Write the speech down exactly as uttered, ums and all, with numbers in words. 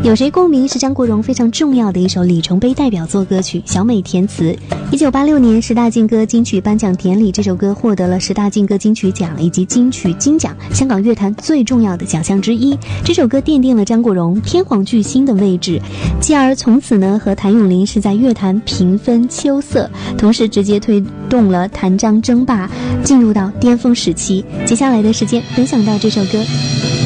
有谁共鸣是张国荣非常重要的一首里程碑代表作歌曲，小美填词。一九八六年十大劲歌金曲颁奖典礼，这首歌获得了十大劲歌金曲奖以及金曲金奖，香港乐坛最重要的奖项之一。这首歌奠定了张国荣天皇巨星的位置，继而从此呢和谭咏麟是在乐坛平分秋色，同时直接推动了谭张争霸进入到巅峰时期。接下来的时间分享到这首歌。